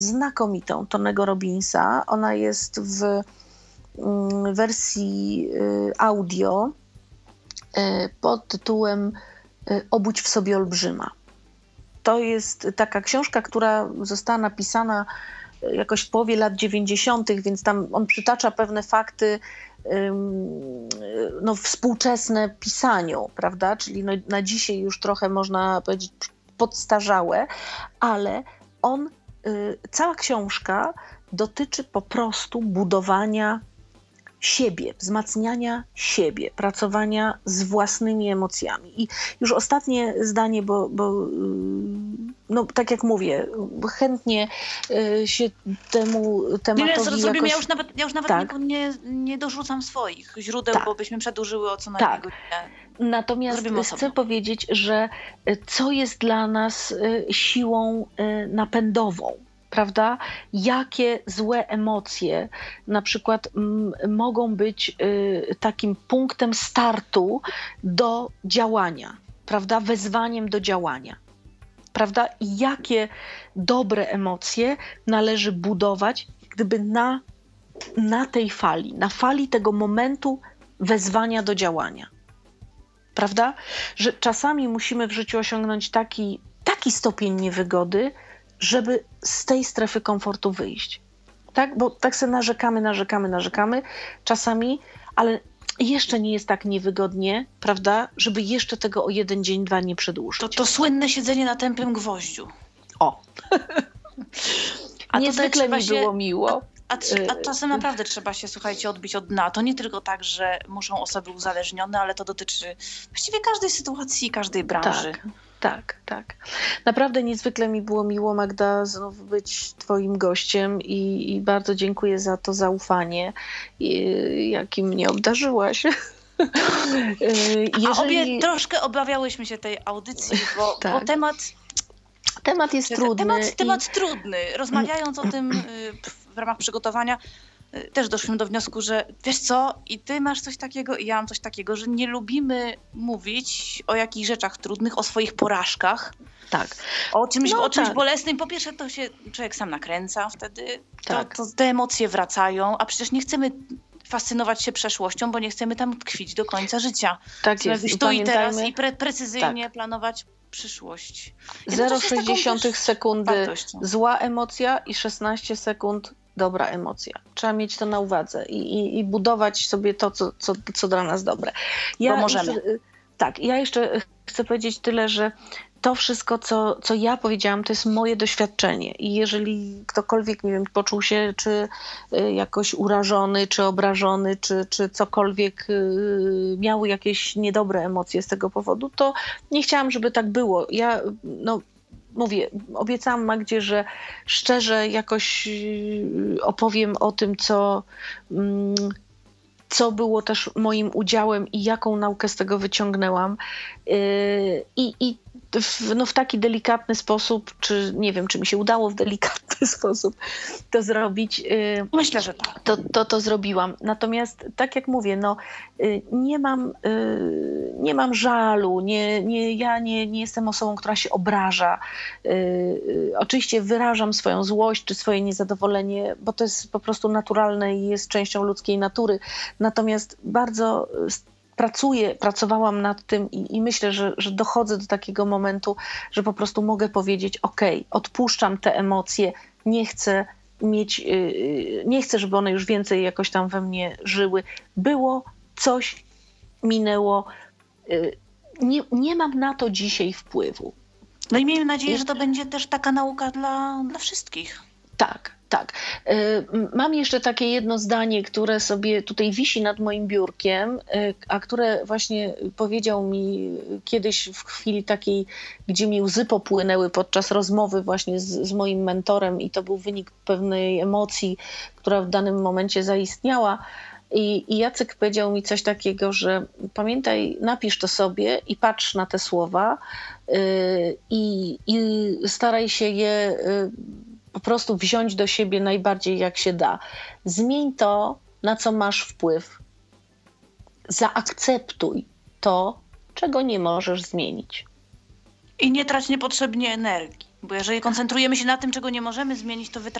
znakomitą Tonego Robbinsa. Ona jest w wersji audio pod tytułem Obudź w sobie olbrzyma. To jest taka książka, która została napisana jakoś w połowie lat 90., więc tam on przytacza pewne fakty współczesne pisaniu, prawda? Czyli na dzisiaj już trochę można powiedzieć podstarzałe, ale cała książka dotyczy po prostu budowania siebie, wzmacniania siebie, pracowania z własnymi emocjami. I już ostatnie zdanie, bo tak jak mówię, chętnie się temu tematowi zrobimy. jakoś... Ja już nawet tak. nie dorzucam swoich źródeł, tak. bo byśmy przedłużyły o co najmniej godzinę. Natomiast chcę powiedzieć, że co jest dla nas siłą napędową, prawda? Jakie złe emocje na przykład mogą być takim punktem startu do działania, prawda? Wezwaniem do działania, prawda? I jakie dobre emocje należy budować gdyby na tej fali, na fali tego momentu wezwania do działania. Prawda? Że czasami musimy w życiu osiągnąć taki stopień niewygody, żeby z tej strefy komfortu wyjść. Tak? Bo tak sobie narzekamy czasami, ale jeszcze nie jest tak niewygodnie, prawda, żeby jeszcze tego o 1 dzień, 2 nie przedłużyć. To słynne siedzenie na tępym gwoździu. O! Niezwykle mi było miło. A czasem naprawdę trzeba się, słuchajcie, odbić od dna. To nie tylko tak, że muszą osoby uzależnione, ale to dotyczy właściwie każdej sytuacji, każdej branży. Tak. Naprawdę niezwykle mi było miło, Magda, znów być twoim gościem i bardzo dziękuję za to zaufanie, jakim mnie obdarzyłaś. A obie troszkę obawiałyśmy się tej audycji, bo temat jest trudny. Temat trudny. Rozmawiając o tym w ramach przygotowania, też doszliśmy do wniosku, że wiesz co, i ty masz coś takiego, i ja mam coś takiego, że nie lubimy mówić o jakichś rzeczach trudnych, o swoich porażkach. Tak. O czymś bolesnym. Po pierwsze, to się człowiek sam nakręca wtedy. Tak. To te emocje wracają, a przecież nie chcemy fascynować się przeszłością, bo nie chcemy tam tkwić do końca życia. Tak chcemy jest. być tu i teraz i precyzyjnie planować przyszłość. 0,6 sekundy zła emocja i 16 sekund dobra emocja. Trzeba mieć to na uwadze i budować sobie to, co dla nas dobre. Bo możemy. Ja jeszcze chcę powiedzieć tyle, że to wszystko, co ja powiedziałam, to jest moje doświadczenie i jeżeli ktokolwiek, nie wiem, poczuł się czy jakoś urażony, czy obrażony, czy cokolwiek, miał jakieś niedobre emocje z tego powodu, to nie chciałam, żeby tak było. Ja, mówię, obiecałam Magdzie, że szczerze jakoś opowiem o tym, co było też moim udziałem i jaką naukę z tego wyciągnęłam. I w taki delikatny sposób, czy nie wiem, czy mi się udało w delikatny sposób to zrobić. Myślę, że tak. To zrobiłam. Natomiast tak jak mówię, nie mam żalu, ja nie jestem osobą, która się obraża. Oczywiście wyrażam swoją złość czy swoje niezadowolenie, bo to jest po prostu naturalne i jest częścią ludzkiej natury. Natomiast bardzo pracowałam nad tym i myślę, że dochodzę do takiego momentu, że po prostu mogę powiedzieć: okej, odpuszczam te emocje, nie chcę, żeby one już więcej jakoś tam we mnie żyły. Było coś, minęło. Nie mam na to dzisiaj wpływu. No i miejmy nadzieję, że to będzie też taka nauka dla wszystkich. Tak. Mam jeszcze takie jedno zdanie, które sobie tutaj wisi nad moim biurkiem, a które właśnie powiedział mi kiedyś w chwili takiej, gdzie mi łzy popłynęły podczas rozmowy właśnie z moim mentorem i to był wynik pewnej emocji, która w danym momencie zaistniała. I Jacek powiedział mi coś takiego, że pamiętaj, napisz to sobie i patrz na te słowa i staraj się je po prostu wziąć do siebie najbardziej jak się da. Zmień to, na co masz wpływ. Zaakceptuj to, czego nie możesz zmienić. I nie trać niepotrzebnie energii. Bo jeżeli koncentrujemy się na tym, czego nie możemy zmienić, to